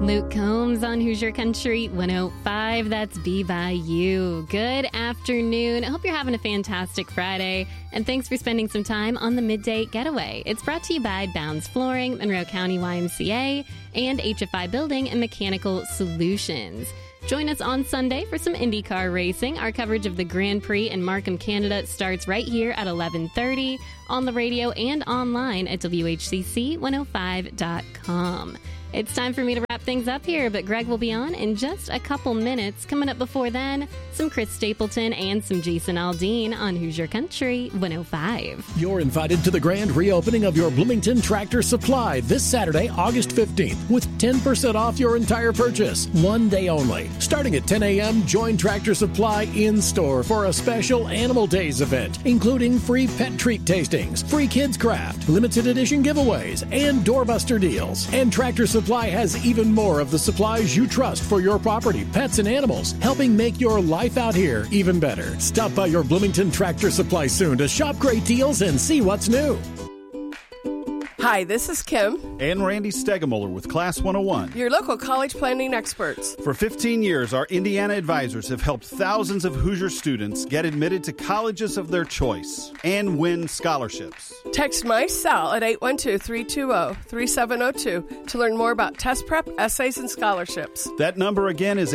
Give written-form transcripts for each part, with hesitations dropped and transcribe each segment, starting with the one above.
Luke Combs on Hoosier Country 105. That's BYU. Good afternoon. I hope you're having a fantastic Friday. And thanks for spending some time on the Midday Getaway. It's brought to you by Bounds Flooring, Monroe County YMCA, and HFI Building and Mechanical Solutions. Join us on Sunday for some IndyCar racing. Our coverage of the Grand Prix in Markham, Canada starts right here at 11:30 on the radio and online at WHCC105.com. It's time for me to wrap things up here, but Greg will be on in just a couple minutes. Coming up before then, some Chris Stapleton and some Jason Aldean on Hoosier Country 105. You're invited to the grand reopening of your Bloomington Tractor Supply this Saturday, August 15th, with 10% off your entire purchase. One day only. Starting at 10 a.m., join Tractor Supply in-store for a special Animal Days event, including free pet treat tastings, free kids craft, limited edition giveaways, and doorbuster deals. And Tractor Supply has even more of the supplies you trust for your property, pets, and animals, helping make your life out here even better. Stop by your Bloomington Tractor Supply soon to shop great deals and see what's new. Hi, this is Kim and Randy Stegemuller with Class 101, your local college planning experts. For 15 years, our Indiana advisors have helped thousands of Hoosier students get admitted to colleges of their choice and win scholarships. Text my cell at 812-320-3702 to learn more about test prep, essays, and scholarships. That number again is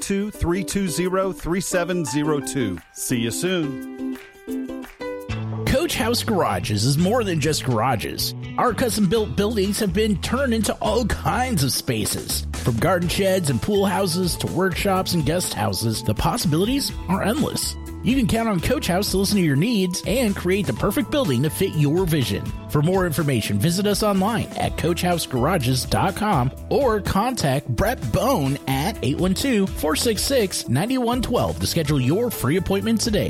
812-320-3702. See you soon. Coach House Garages is more than just garages. Our custom-built buildings have been turned into all kinds of spaces. From garden sheds and pool houses to workshops and guest houses, the possibilities are endless. You can count on Coach House to listen to your needs and create the perfect building to fit your vision. For more information, visit us online at CoachHouseGarages.com or contact Brett Bone at 812-466-9112 to schedule your free appointment today.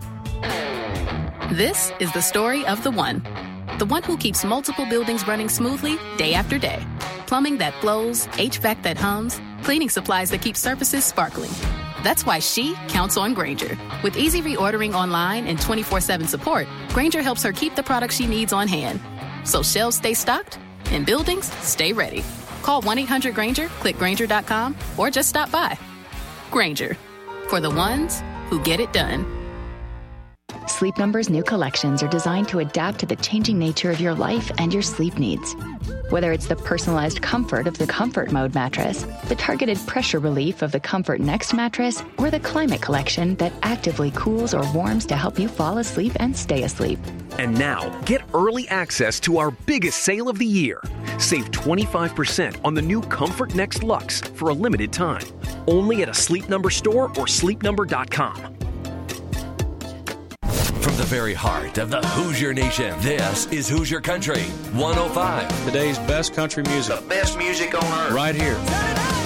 This is the story of the one who keeps multiple buildings running smoothly day after day. Plumbing that flows, HVAC that hums, cleaning supplies that keep surfaces sparkling. That's why she counts on Grainger. With easy reordering online and 24/7 support, Grainger helps her keep the products she needs on hand. So shelves stay stocked and buildings stay ready. Call 1-800-GRAINGER, click Grainger.com, or just stop by. Grainger, for the ones who get it done. Sleep Number's new collections are designed to adapt to the changing nature of your life and your sleep needs. Whether it's the personalized comfort of the Comfort Mode mattress, the targeted pressure relief of the Comfort Next mattress, or the Climate Collection that actively cools or warms to help you fall asleep and stay asleep. And now, get early access to our biggest sale of the year. Save 25% on the new Comfort Next Luxe for a limited time. Only at a Sleep Number store or sleepnumber.com. From the very heart of the Hoosier Nation, this is Hoosier Country 105. Today's best country music. The best music on earth. Right here.